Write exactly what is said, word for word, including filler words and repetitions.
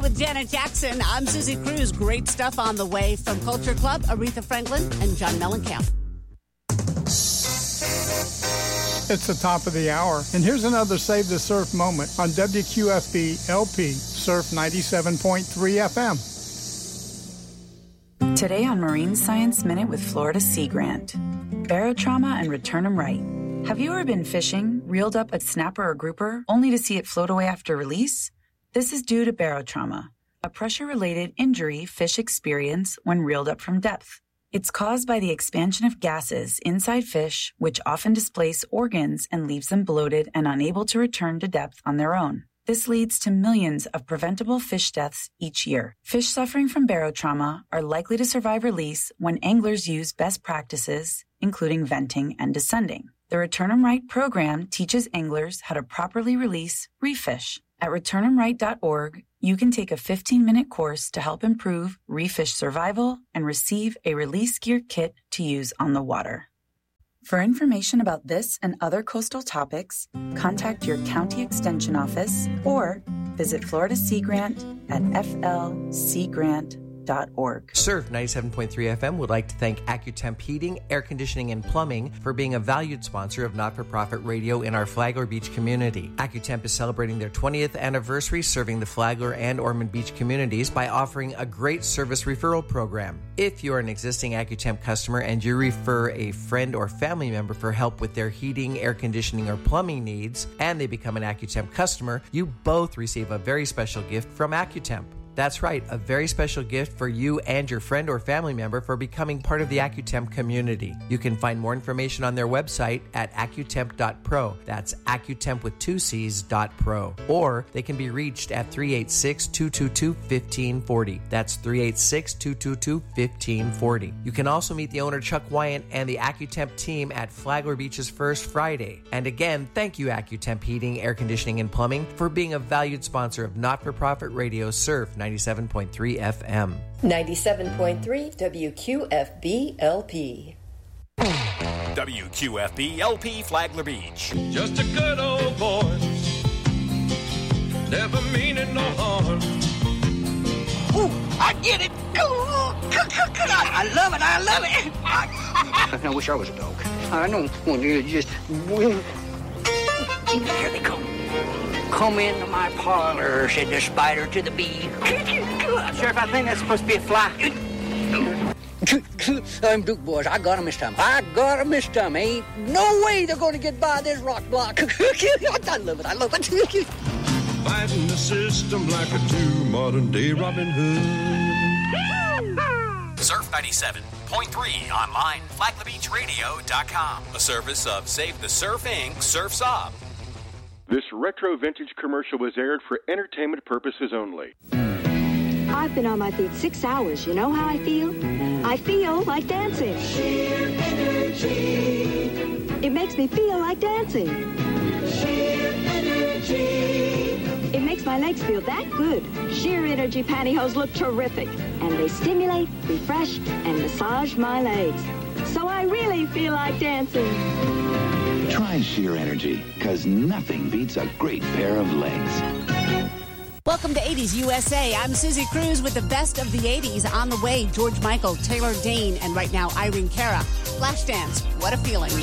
with Janet Jackson. I'm Susie Cruz. Great stuff on the way from Culture Club, Aretha Franklin, and John Mellencamp. It's the top of the hour, and here's another Save the Surf moment on W Q F B L P Surf ninety-seven point three F M. Today on Marine Science Minute with Florida Sea Grant. Barotrauma and return 'em right. Have you ever been fishing, reeled up a snapper or grouper, only to see it float away after release? This is due to barotrauma, a pressure-related injury fish experience when reeled up from depth. It's caused by the expansion of gases inside fish, which often displace organs and leaves them bloated and unable to return to depth on their own. This leads to millions of preventable fish deaths each year. Fish suffering from barotrauma are likely to survive release when anglers use best practices, including venting and descending. The Return 'em Right program teaches anglers how to properly release reef fish. At return em right dot org, you can take a fifteen-minute course to help improve reef fish survival and receive a release gear kit to use on the water. For information about this and other coastal topics, contact your county extension office or visit Florida Sea Grant at f l sea grant dot org. Surf ninety-seven point three F M would like to thank AccuTemp Heating, Air Conditioning, and Plumbing for being a valued sponsor of not-for-profit radio in our Flagler Beach community. AccuTemp is celebrating their twentieth anniversary serving the Flagler and Ormond Beach communities by offering a great service referral program. If you're an existing AccuTemp customer and you refer a friend or family member for help with their heating, air conditioning, or plumbing needs, and they become an AccuTemp customer, you both receive a very special gift from AccuTemp. That's right, a very special gift for you and your friend or family member for becoming part of the AccuTemp community. You can find more information on their website at accutemp dot pro. That's AccuTemp with two C's dot pro. Or they can be reached at three eight six, two two two, one five four zero. That's three eight six, two two two, one five four zero. You can also meet the owner Chuck Wyant and the AccuTemp team at Flagler Beach's First Friday. And again, thank you AccuTemp Heating, Air Conditioning, and Plumbing for being a valued sponsor of not-for-profit radio Surf ninety-seven point three F M. ninety-seven point three W Q F B L P. W Q F B L P Flagler Beach. Just a good old boy, never meaning no harm. Ooh, I get it. Ooh, I love it. I love it. I, I wish I was a dog. I don't want to just. Here they come. Come into my parlor, said the spider to the bee. Sheriff, I think that's supposed to be a fly. I'm Duke, boys. I got him this time. I got him this time. Ain't no way they're going to get by this rock block. I love it. I love it. Fighting the system like a true modern-day Robin Hood. Surf ninety-seven point three online, flagler beach radio dot com. A service of Save the Surf Incorporated. Surf's Up. This retro vintage commercial was aired for entertainment purposes only. I've been on my feet six hours. You know how I feel? I feel like dancing. Sheer energy. It makes me feel like dancing. Sheer energy. It makes my legs feel that good. Sheer Energy pantyhose look terrific. And they stimulate, refresh, and massage my legs. So I really feel like dancing. Try Sheer Energy, because nothing beats a great pair of legs. Welcome to eighties U S A. I'm Susie Cruz with the best of the eighties. On the way, George Michael, Taylor Dane, and right now, Irene Cara. Flashdance, what a feeling.